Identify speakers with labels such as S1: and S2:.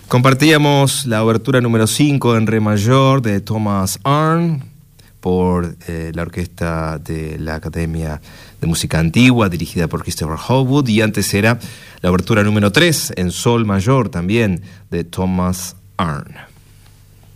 S1: Compartíamos la obertura número 5 en re mayor de Thomas Arne por la orquesta de la Academia de Música Antigua, dirigida por Christopher Howwood, y antes era la obertura número 3 en sol mayor también de Thomas Arne.